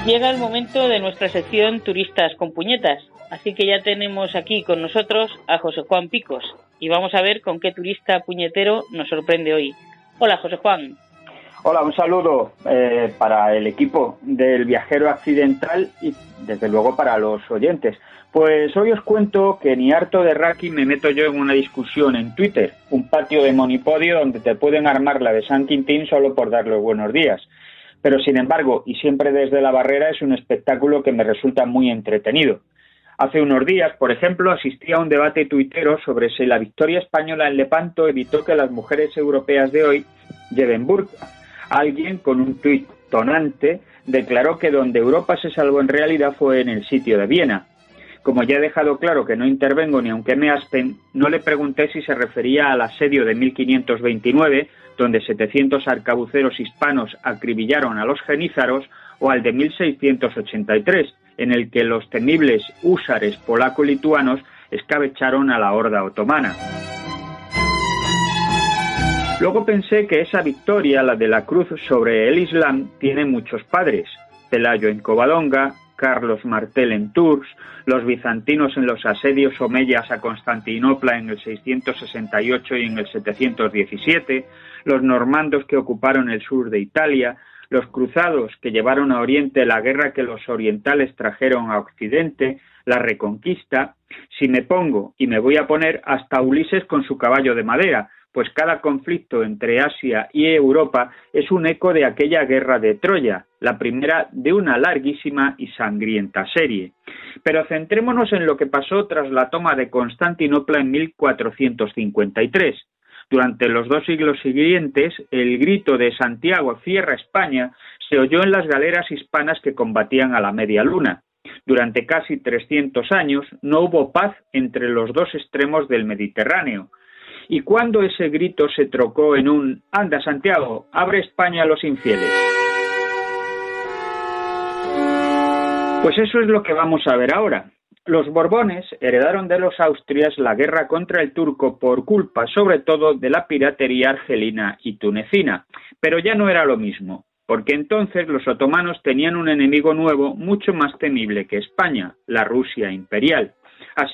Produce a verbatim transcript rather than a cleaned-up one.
Llega el momento de nuestra sección Turistas con Puñetas, así que ya tenemos aquí con nosotros a José Juan Picos y vamos a ver con qué turista puñetero nos sorprende hoy. Hola, José Juan. Hola, un saludo eh, para el equipo del Viajero Accidental y desde luego para los oyentes. Pues hoy os cuento que ni harto de Raki me meto yo en una discusión en Twitter, un patio de monipodio donde te pueden armar la de San Quintín solo por dar los buenos días. Pero sin embargo, y siempre desde la barrera, es un espectáculo que me resulta muy entretenido. Hace unos días, por ejemplo, asistí a un debate tuitero sobre si la victoria española en Lepanto evitó que las mujeres europeas de hoy lleven burka. Alguien con un tuit tonante declaró que donde Europa se salvó en realidad fue en el sitio de Viena. Como ya he dejado claro que no intervengo ni aunque me aspen, no le pregunté si se refería al asedio de mil quinientos veintinueve, donde setecientos arcabuceros hispanos acribillaron a los genízaros, o al de mil seiscientos ochenta y tres, en el que los temibles húsares polaco-lituanos escabecharon a la horda otomana. Luego pensé que esa victoria, la de la cruz sobre el Islam, tiene muchos padres. Pelayo en Covadonga, Carlos Martel en Tours, los bizantinos en los asedios omeyas a Constantinopla en el seiscientos sesenta y ocho y en el setecientos diecisiete, los normandos que ocuparon el sur de Italia, los cruzados que llevaron a Oriente la guerra que los orientales trajeron a Occidente, la Reconquista. Si me pongo, y me voy a poner, hasta Ulises con su caballo de madera, pues cada conflicto entre Asia y Europa es un eco de aquella guerra de Troya, la primera de una larguísima y sangrienta serie. Pero centrémonos en lo que pasó tras la toma de Constantinopla en mil cuatrocientos cincuenta y tres. Durante los dos siglos siguientes, el grito de Santiago, cierra España, se oyó en las galeras hispanas que combatían a la media luna. Durante casi trescientos años no hubo paz entre los dos extremos del Mediterráneo. ¿Y cuándo ese grito se trocó en un «Anda, Santiago, abre España a los infieles»? Pues eso es lo que vamos a ver ahora. Los Borbones heredaron de los Austrias la guerra contra el turco por culpa, sobre todo, de la piratería argelina y tunecina. Pero ya no era lo mismo, porque entonces los otomanos tenían un enemigo nuevo mucho más temible que España, la Rusia imperial.